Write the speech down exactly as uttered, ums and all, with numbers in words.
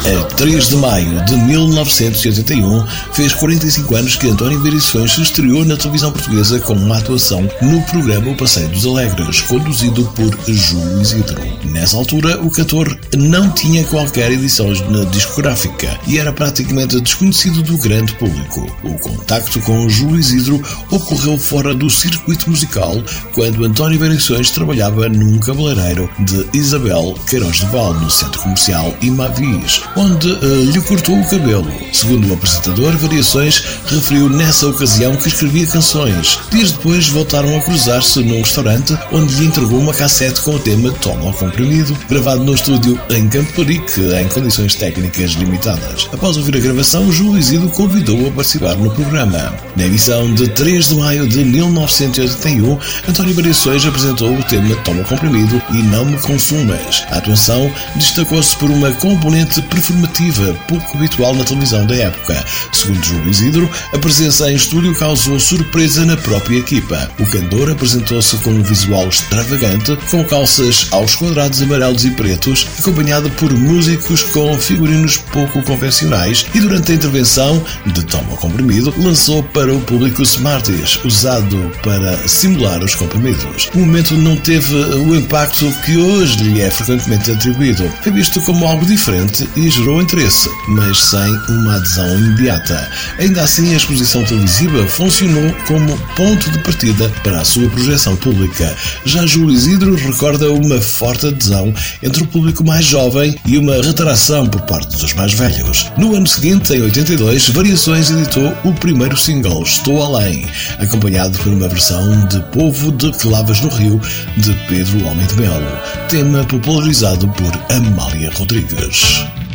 A três de maio de mil novecentos e oitenta e um, fez quarenta e cinco anos que António Variações se estreou na televisão portuguesa com uma atuação no programa O Passeio dos Alegres, conduzido por Júlio Isidro. Nessa altura, o cantor não tinha qualquer edição na discográfica e era praticamente desconhecido do grande público. O contacto com Júlio Isidro ocorreu fora do circuito musical, quando António Variações trabalhava num cabeleireiro de Isabel Queiroz de Val, no centro comercial Imavis, onde uh, lhe cortou o cabelo. Segundo o apresentador, Variações referiu nessa ocasião que escrevia canções. Dias depois voltaram a cruzar-se num restaurante onde lhe entregou uma cassete com o tema Toma o Comprimido, gravado no estúdio em Campo Perique, em condições técnicas limitadas. Após ouvir a gravação, Júlio Isidro convidou-o a participar no programa. Na edição de três de maio de mil novecentos e oitenta e um, António Variações apresentou o tema Toma o Comprimido e Não Me Consumas. A atuação destacou-se por uma componente performativa pouco habitual na televisão da época. Segundo Júlio Isidro, a presença em estúdio causou surpresa na própria equipa. O cantor apresentou-se com um visual extravagante, com calças aos quadrados amarelos e pretos, acompanhado por músicos com figurinos pouco convencionais, e durante a intervenção de Toma o Comprimido, lançou para o público Smarties, usado para simular os comprimidos. O momento não teve o impacto que hoje lhe é frequentemente atribuído. Foi visto como algo diferente e gerou interesse, mas sem uma adesão imediata. Ainda assim, a exposição televisiva funcionou como ponto de partida para a sua projeção pública. Já Júlio Isidro recorda uma forte adesão entre o público mais jovem e uma retração por parte dos mais velhos. No ano seguinte, em oitenta e dois, Variações editou o primeiro single, Estou Além, acompanhado por uma versão de Povo de Clavas no Rio, de Pedro Homem de Melo, tema popularizado por Amália Rodrigues.